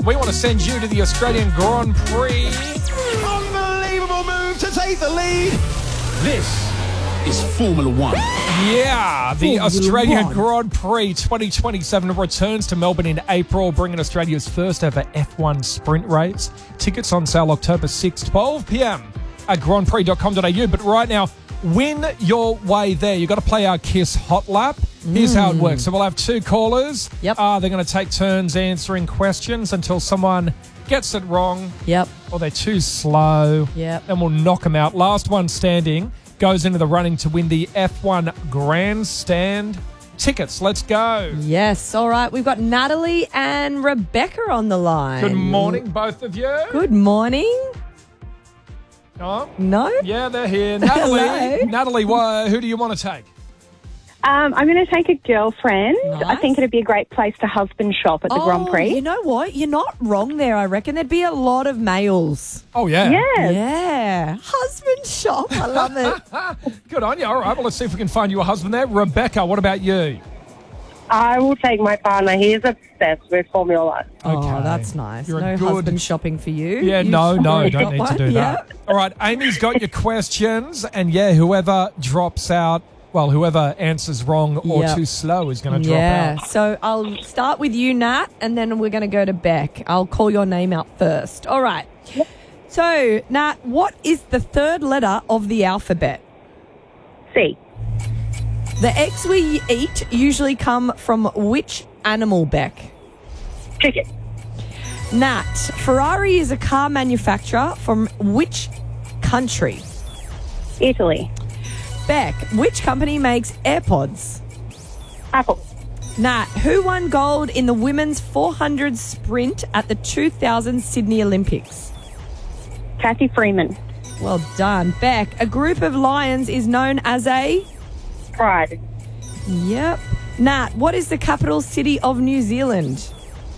We want to send you to the Australian Grand Prix. Unbelievable move to take the lead. This is Formula One. Yeah, the Australian Grand Prix 2027 returns to Melbourne in April, bringing Australia's first ever F1 sprint race. Tickets on sale October 6, 12 p.m. at grandprix.com.au. But right now, win your way there. You've got to play our KISS Hot Lap. Here's how it works. So we'll have two callers. Yep. They're going to take turns answering questions until someone gets it wrong. Yep. Or they're too slow. Yep. Then we'll knock them out. Last one standing goes into the running to win the F1 Grandstand tickets. Let's go. Yes. All right. We've got Natalie and Rebecca on the line. Good morning, both of you. Good morning. Oh, No? yeah, they're here. Natalie, Natalie, who do you want to take? I'm going to take a girlfriend. Nice. I think it'd be a great place to husband shop at the Grand Prix. You know what? You're not wrong there, I reckon. There'd be a lot of males. Oh, yeah. Yes. Yeah. Husband shop. I love it. Good on you. All right, well, let's see if we can find you a husband there. Rebecca, what about you? I will take my partner. He is obsessed with Formula One. Oh, that's nice. You're no a good- husband shopping for you. Yeah, You've no, already don't got need to one. do that. Yeah. All right, Amy's got your questions, and whoever drops out, whoever answers wrong or Yep. too slow is going to drop Yeah. out. So I'll start with you, Nat, and then we're going to go to Beck. I'll call your name out first. All right. So, Nat, what is the third letter of the alphabet? C. The eggs we eat usually come from which animal, Beck? Chicken. Nat, Ferrari is a car manufacturer from which country? Italy. Beck, which company makes AirPods? Apple. Nat, who won gold in the women's 400 sprint at the 2000 Sydney Olympics? Kathy Freeman. Well done. Beck, a group of lions is known as a... Pride. Yep. Nat, what is the capital city of New Zealand?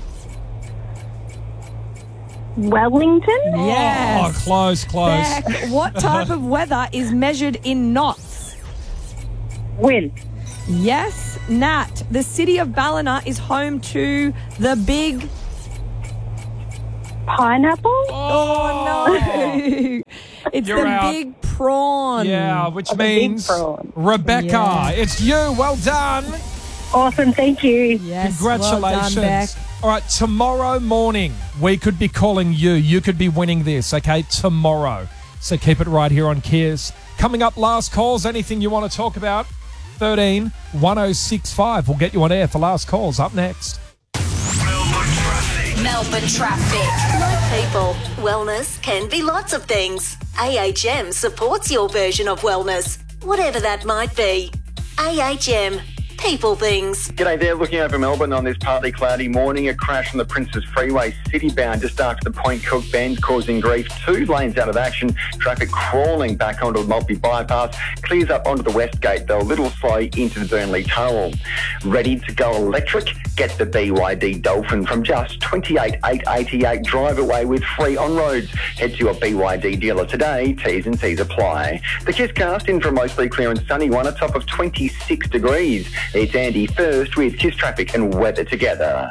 Wellington. Yes. Oh, close. Beck, what type of weather is measured in knots? Wind. Yes. Nat, the city of Ballina is home to the big... Pineapple. Oh, no. It's You're the out. big prawn. Yeah, which the big means prawn. Rebecca, Yeah. it's you. Well done. Awesome. Thank you. Yes. Congratulations. Well done, Beck. All right, tomorrow morning, we could be calling you. You could be winning this, okay, tomorrow. So keep it right here on Kiss. Coming up, last calls, anything you want to talk about, 13 1065. We'll get you on air for last calls up next. Melbourne traffic. Like people, wellness can be lots of things. AHM supports your version of wellness, whatever that might be. AHM. People things. G'day there, looking over Melbourne on this partly cloudy morning. A crash on the Princes Freeway citybound just after the Point Cook bend causing grief. 2 lanes out of action. Traffic crawling back onto the Maltby bypass. Clears up onto the West Gate though, a little slow into the Burnley Tunnel. Ready to go electric? Get the BYD Dolphin from just $28,888. Drive away with free on roads. Head to your BYD dealer today. T's and C's apply. The Kiss cast in for a mostly clear and sunny one, a top of 26 degrees. It's Andy first with Kiss Traffic and weather together.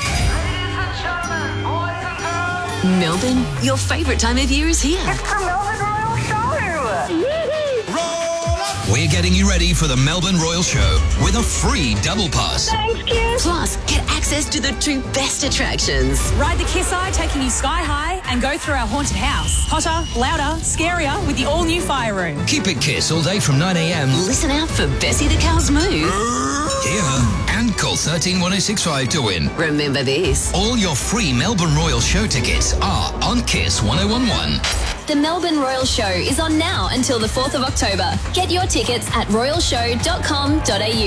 Melbourne, your favourite time of year is here. We're getting you ready for the Melbourne Royal Show with a free double pass. Thanks, Kiss. Plus, get access to the 2 best attractions. Ride the Kiss Eye, taking you sky high, and go through our haunted house. Hotter, louder, scarier with the all-new fire room. Keep it Kiss all day from 9 a.m. Listen out for Bessie the Cow's Moo. here and call 131065 to win. Remember this. All your free Melbourne Royal Show tickets are on Kiss 1011. The Melbourne Royal Show is on now until the 4th of October. Get your tickets at royalshow.com.au.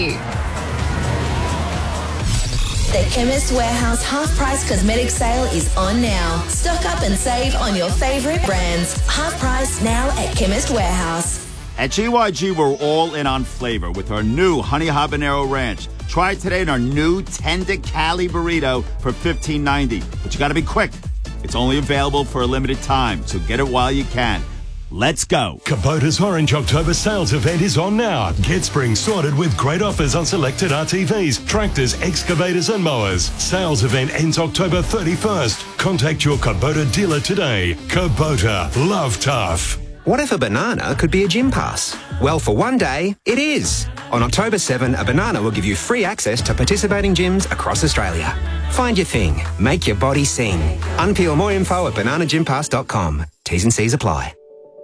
The Chemist Warehouse half-price cosmetic sale is on now. Stock up and save on your favourite brands. Half price now at Chemist Warehouse. At GYG, we're all in on flavor with our new Honey Habanero Ranch. Try it today in our new Tender Cali Burrito for $15.90. But you got to be quick. It's only available for a limited time, so get it while you can. Let's go. Kubota's Orange October sales event is on now. Get spring sorted with great offers on selected RTVs, tractors, excavators and mowers. Sales event ends October 31st. Contact your Kubota dealer today. Kubota. Love tough. What if a banana could be a gym pass? Well, for one day, it is. On October 7, a banana will give you free access to participating gyms across Australia. Find your thing. Make your body sing. Unpeel more info at bananagympass.com. T's and C's apply.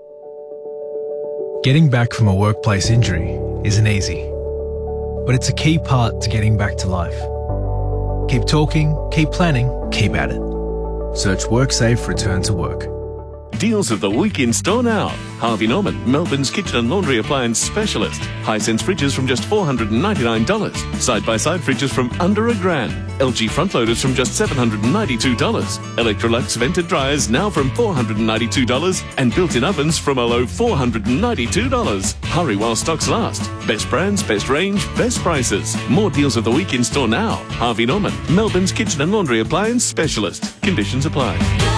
Getting back from a workplace injury isn't easy, but it's a key part to getting back to life. Keep talking, keep planning, keep at it. Search WorkSafe Return to Work. Deals of the week in store now. Harvey Norman, Melbourne's kitchen and laundry appliance specialist. Hisense fridges from just $499. Side-by-side fridges from under $1,000. LG front loaders from just $792. Electrolux vented dryers now from $492. And built-in ovens from a low $492. Hurry while stocks last. Best brands, best range, best prices. More deals of the week in store now. Harvey Norman, Melbourne's kitchen and laundry appliance specialist. Conditions apply.